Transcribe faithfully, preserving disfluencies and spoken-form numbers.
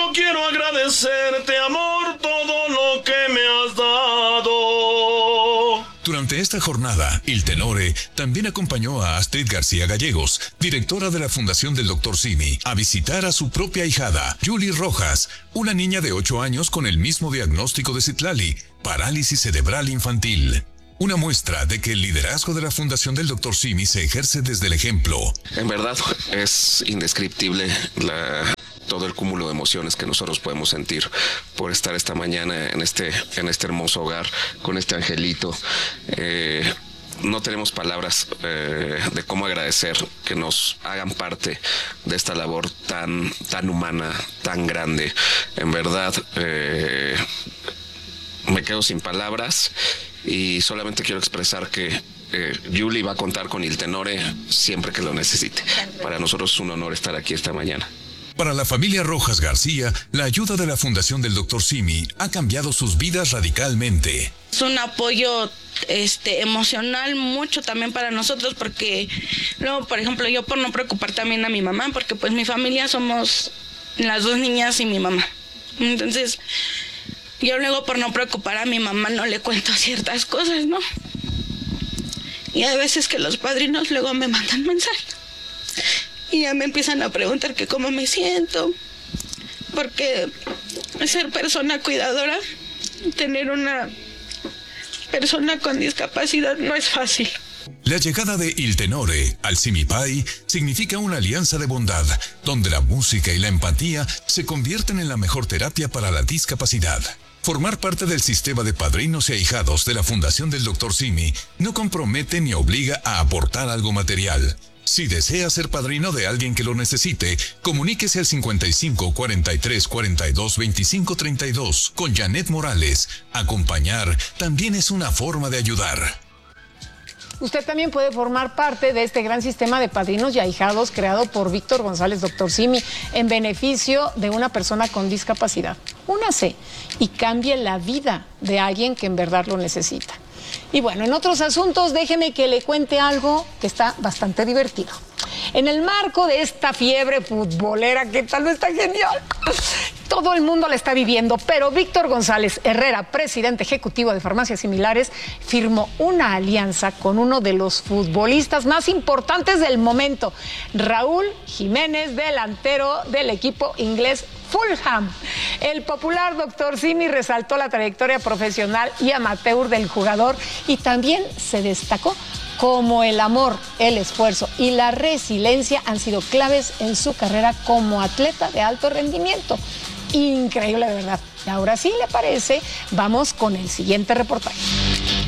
quiero agradecerte, amor, todo lo que me has dado. Durante esta jornada, Il Tenore también acompañó a Astrid García Gallegos, directora de la Fundación del doctor Simi, a visitar a su propia ahijada, Yuli Rojas, una niña de ocho años con el mismo diagnóstico de Citlali, parálisis cerebral infantil. Una muestra de que el liderazgo de la Fundación del doctor Simi se ejerce desde el ejemplo. En verdad es indescriptible la... todo el cúmulo de emociones que nosotros podemos sentir por estar esta mañana en este, en este hermoso hogar con este angelito. Eh, no tenemos palabras eh, de cómo agradecer que nos hagan parte de esta labor tan, tan humana, tan grande. En verdad, eh, me quedo sin palabras y solamente quiero expresar que Eh, Yuli va a contar con Il Tenore siempre que lo necesite. Para nosotros es un honor estar aquí esta mañana. Para la familia Rojas García, la ayuda de la Fundación del doctor Simi ha cambiado sus vidas radicalmente. Es un apoyo este, emocional mucho también para nosotros, porque luego, por ejemplo, yo por no preocupar también a mi mamá, porque pues mi familia somos las dos niñas y mi mamá. Entonces, yo luego por no preocupar a mi mamá no le cuento ciertas cosas, ¿no? Y hay veces que los padrinos luego me mandan mensajes y ya me empiezan a preguntar que cómo me siento, porque ser persona cuidadora, tener una persona con discapacidad no es fácil. La llegada de Il Tenore al Simipai significa una alianza de bondad, donde la música y la empatía se convierten en la mejor terapia para la discapacidad. Formar parte del sistema de padrinos y ahijados de la Fundación del doctor Simi no compromete ni obliga a aportar algo material. Si desea ser padrino de alguien que lo necesite, comuníquese al cincuenta y cinco, cuarenta y tres, cuarenta y dos, veinticinco, treinta y dos con Janet Morales. Acompañar también es una forma de ayudar. Usted también puede formar parte de este gran sistema de padrinos y ahijados creado por Víctor González, doctor Simi, en beneficio de una persona con discapacidad. Únase y cambie la vida de alguien que en verdad lo necesita. Y bueno, en otros asuntos, déjeme que le cuente algo que está bastante divertido. En el marco de esta fiebre futbolera, que tal vez está genial, todo el mundo la está viviendo, pero Víctor González Herrera, presidente ejecutivo de Farmacias Similares, firmó una alianza con uno de los futbolistas más importantes del momento, Raúl Jiménez, delantero del equipo inglés Fulham. El popular doctor Simi resaltó la trayectoria profesional y amateur del jugador y también se destacó como el amor, el esfuerzo y la resiliencia han sido claves en su carrera como atleta de alto rendimiento. Increíble, de verdad. Y ahora sí, ¿le parece? Vamos con el siguiente reportaje.